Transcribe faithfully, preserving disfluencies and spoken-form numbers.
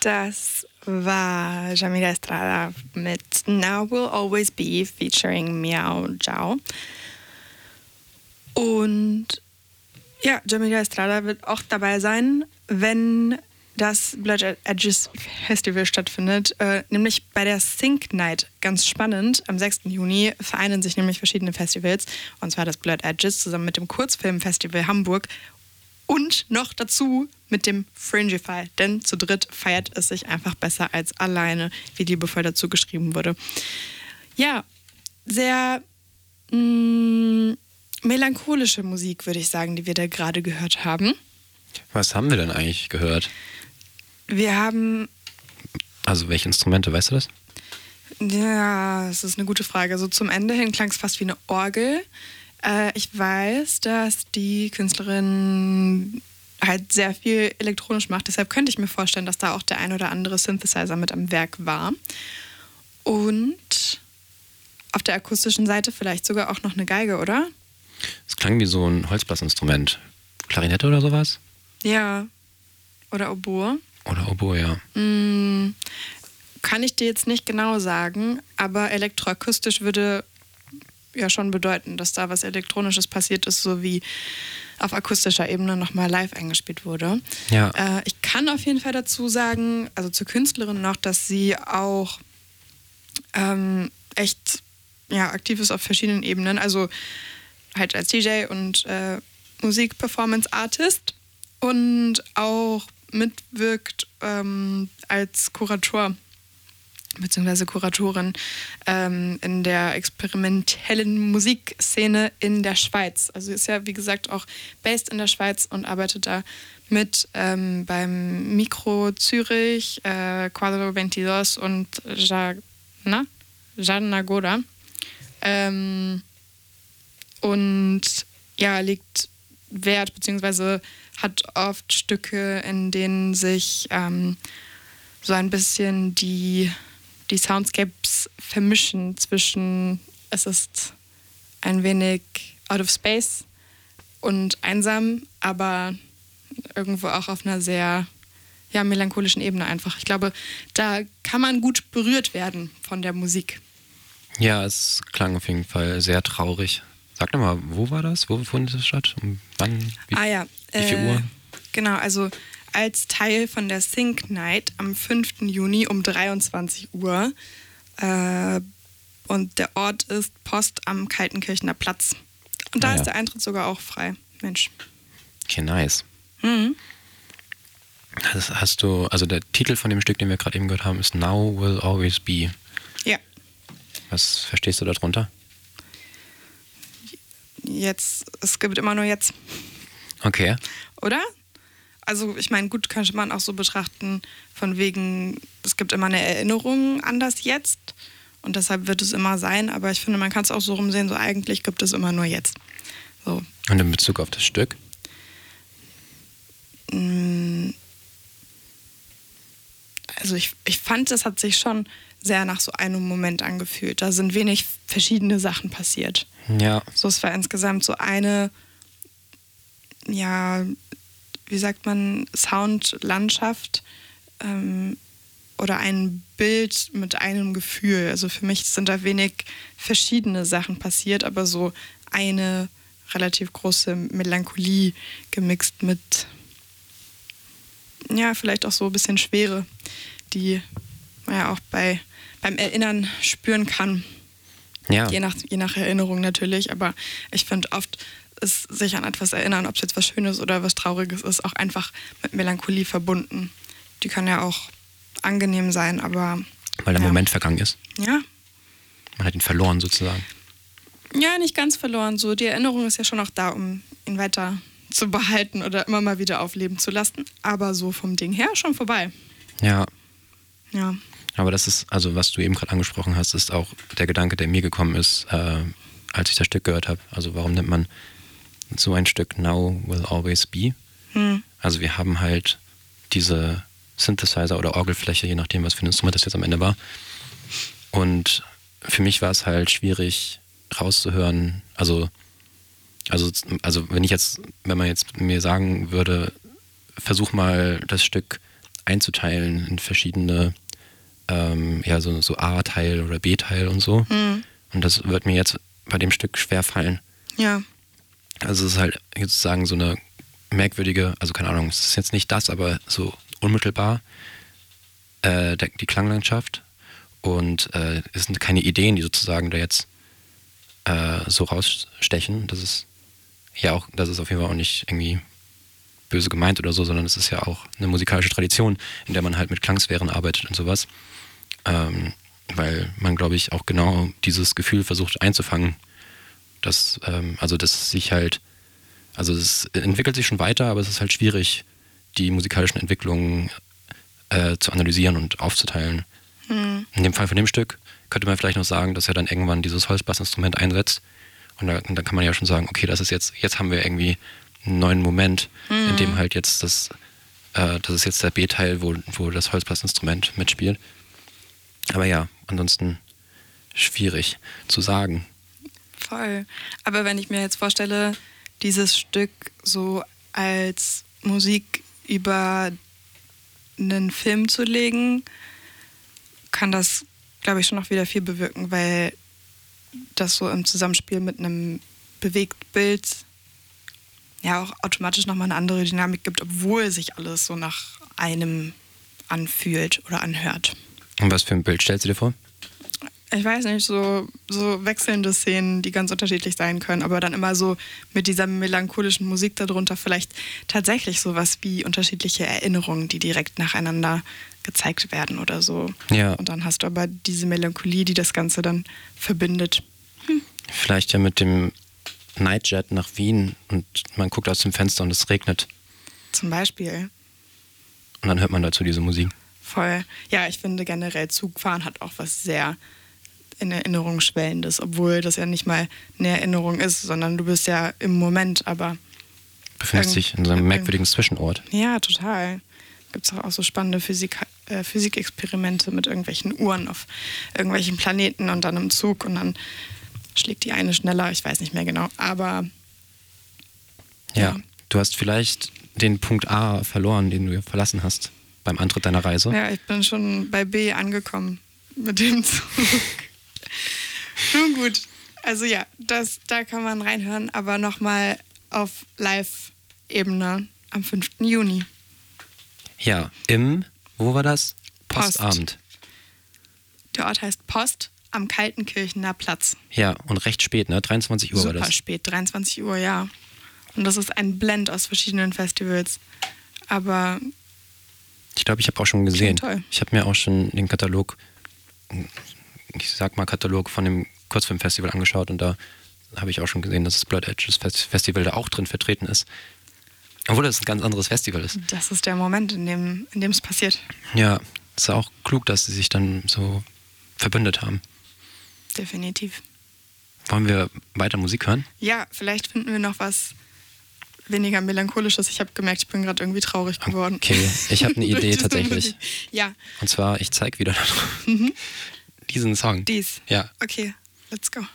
Das war Jamila Estrada mit Now Will Always Be featuring Miao Zhao. Und ja, Jamila Estrada wird auch dabei sein, wenn das Blood Edges Festival stattfindet, äh, nämlich bei der Sync Night. Ganz spannend, am sechsten Juni vereinen sich nämlich verschiedene Festivals, und zwar das Blood Edges zusammen mit dem Kurzfilmfestival Hamburg und noch dazu mit dem Fringify, denn zu dritt feiert es sich einfach besser als alleine, wie liebevoll dazu geschrieben wurde. Ja, sehr mh, melancholische Musik, würde ich sagen, die wir da gerade gehört haben. Was haben wir denn eigentlich gehört? Wir haben... Also welche Instrumente, weißt du das? Ja, das ist eine gute Frage. Also zum Ende hin klang es fast wie eine Orgel. Äh, ich weiß, dass die Künstlerin halt sehr viel elektronisch macht. Deshalb könnte ich mir vorstellen, dass da auch der ein oder andere Synthesizer mit am Werk war. Und auf der akustischen Seite vielleicht sogar auch noch eine Geige, oder? Es klang wie so ein Holzblasinstrument. Klarinette oder sowas? Ja. Oder Oboe. Oder Oboe, ja. Mm, kann ich dir jetzt nicht genau sagen, aber elektroakustisch würde ja schon bedeuten, dass da was Elektronisches passiert ist, so wie auf akustischer Ebene nochmal live eingespielt wurde. Ja. Äh, ich kann auf jeden Fall dazu sagen, also zur Künstlerin noch, dass sie auch ähm, echt ja, aktiv ist auf verschiedenen Ebenen. Also halt als D J und äh, Musik-Performance-Artist und auch mitwirkt ähm, als Kurator beziehungsweise Kuratorin ähm, in der experimentellen Musikszene in der Schweiz. Also ist ja, wie gesagt, auch based in der Schweiz und arbeitet da mit ähm, beim Mikro Zürich, äh, Quadro veintidós und Jana, Jana Goda. Ähm, und ja, legt Wert, beziehungsweise hat oft Stücke, in denen sich ähm, so ein bisschen die, die Soundscapes vermischen zwischen, es ist ein wenig out of space und einsam, aber irgendwo auch auf einer sehr ja, melancholischen Ebene einfach. Ich glaube, da kann man gut berührt werden von der Musik. Ja, es klang auf jeden Fall sehr traurig. Sag doch mal, wo war das? Wo fand das statt? Um wann? Wie, ah ja. wie viel äh, Uhr? Genau, also als Teil von der Sync Night am fünften Juni um dreiundzwanzig Uhr. Äh, und der Ort ist Post am Kaltenkirchener Platz. Und da Ah, ja. ist der Eintritt sogar auch frei. Mensch. Okay, nice. Mhm. Das hast du, also der Titel von dem Stück, den wir gerade eben gehört haben, ist Now Will Always Be. Ja. Was verstehst du darunter? Jetzt, es gibt immer nur jetzt. Okay. Oder? Also ich meine, gut, könnte man auch so betrachten, von wegen, es gibt immer eine Erinnerung an das Jetzt und deshalb wird es immer sein, aber ich finde, man kann es auch so rumsehen, so eigentlich gibt es immer nur jetzt. So. Und in Bezug auf das Stück? Also ich, ich fand, es hat sich schon sehr nach so einem Moment angefühlt. Da sind wenig verschiedene Sachen passiert. Ja. So, es war insgesamt so eine, ja, wie sagt man, Soundlandschaft ähm, oder ein Bild mit einem Gefühl. Also für mich sind da wenig verschiedene Sachen passiert, aber so eine relativ große Melancholie gemixt mit, ja, vielleicht auch so ein bisschen Schwere, die man ja auch bei, beim Erinnern spüren kann. Ja. Je nach, je nach Erinnerung natürlich, aber ich finde oft ist sich an etwas erinnern, ob es jetzt was Schönes oder was Trauriges ist, auch einfach mit Melancholie verbunden. Die kann ja auch angenehm sein, aber... Weil der ja. Moment vergangen ist. Ja. Man hat ihn verloren sozusagen. Ja, nicht ganz verloren. So, die Erinnerung ist ja schon auch da, um ihn weiter zu behalten oder immer mal wieder aufleben zu lassen. Aber so vom Ding her schon vorbei. Ja. Ja. Aber das ist, also was du eben gerade angesprochen hast, ist auch der Gedanke, der mir gekommen ist, äh, als ich das Stück gehört habe. Also warum nennt man so ein Stück Now Will Always Be? Hm. Also wir haben halt diese Synthesizer oder Orgelfläche, je nachdem, was für ein Instrument das jetzt am Ende war. Und für mich war es halt schwierig rauszuhören, also, also, also wenn ich jetzt, wenn man jetzt mir sagen würde, versuch mal das Stück einzuteilen in verschiedene, ähm, ja, so, so A-Teil oder B-Teil und so. Mhm. Und das wird mir jetzt bei dem Stück schwer fallen. Ja. Also es ist halt sozusagen so eine merkwürdige, also keine Ahnung, es ist jetzt nicht das, aber so unmittelbar äh, der, die Klanglandschaft. Und äh, es sind keine Ideen, die sozusagen da jetzt äh, so rausstechen. Das ist ja auch, das ist auf jeden Fall auch nicht irgendwie böse gemeint oder so, sondern es ist ja auch eine musikalische Tradition, in der man halt mit Klangsphären arbeitet und sowas. Ähm, weil man, glaube ich, auch genau dieses Gefühl versucht einzufangen, dass, ähm, also dass sich halt, also es entwickelt sich schon weiter, aber es ist halt schwierig, die musikalischen Entwicklungen äh, zu analysieren und aufzuteilen. Hm. In dem Fall von dem Stück könnte man vielleicht noch sagen, dass er dann irgendwann dieses Holzbassinstrument einsetzt und da, und da kann man ja schon sagen, okay, das ist jetzt, jetzt haben wir irgendwie einen neuen Moment, hm. in dem halt jetzt das, äh, das ist jetzt der B-Teil, wo, wo das Holzbassinstrument mitspielt. Aber ja, ansonsten schwierig zu sagen. Voll. Aber wenn ich mir jetzt vorstelle, dieses Stück so als Musik über einen Film zu legen, kann das, glaube ich, schon noch wieder viel bewirken, weil das so im Zusammenspiel mit einem Bewegtbild ja auch automatisch nochmal eine andere Dynamik gibt, obwohl sich alles so nach einem anfühlt oder anhört. Und was für ein Bild stellst du dir vor? Ich weiß nicht, so, so wechselnde Szenen, die ganz unterschiedlich sein können, aber dann immer so mit dieser melancholischen Musik darunter vielleicht tatsächlich sowas wie unterschiedliche Erinnerungen, die direkt nacheinander gezeigt werden oder so. Ja. Und dann hast du aber diese Melancholie, die das Ganze dann verbindet. Hm. Vielleicht ja mit dem Nightjet nach Wien und man guckt aus dem Fenster und es regnet. Zum Beispiel. Und dann hört man dazu diese Musik. Voll. Ja, ich finde generell Zugfahren hat auch was sehr in Erinnerung schwellendes, obwohl das ja nicht mal eine Erinnerung ist, sondern du bist ja im Moment, aber befindet sich in so einem merkwürdigen Zwischenort. Ja, total. Gibt es auch so spannende Physik, äh, Physikexperimente mit irgendwelchen Uhren auf irgendwelchen Planeten und dann im Zug und dann schlägt die eine schneller, ich weiß nicht mehr genau, aber ja, ja. Du hast vielleicht den Punkt A verloren, den du verlassen hast beim Antritt deiner Reise. Ja, ich bin schon bei B angekommen mit dem Zug. Nun gut, also ja, das, da kann man reinhören, aber nochmal auf Live-Ebene am fünften Juni. Ja, im, wo war das? Post. Postabend. Der Ort heißt Post am Kaltenkirchener Platz. Ja, und recht spät, ne? dreiundzwanzig Uhr Super war das. spät, dreiundzwanzig Uhr, ja. Und das ist ein Blend aus verschiedenen Festivals. Aber ich glaube, ich habe auch schon gesehen. Toll. Ich habe mir auch schon den Katalog, ich sag mal Katalog von dem Kurzfilmfestival angeschaut und da habe ich auch schon gesehen, dass das Blood Edges Festival da auch drin vertreten ist. Obwohl das ein ganz anderes Festival ist. Das ist der Moment, in dem in dem es passiert. Ja, ist auch klug, dass sie sich dann so verbündet haben. Definitiv. Wollen wir weiter Musik hören? Ja, vielleicht finden wir noch was weniger Melancholisches. Ich habe gemerkt, ich bin gerade irgendwie traurig geworden. Okay, ich habe eine Idee Durch diese tatsächlich. Musik. Ja. Und zwar, ich zeige wieder Mhm. diesen Song. Dies. Ja. Okay, let's go.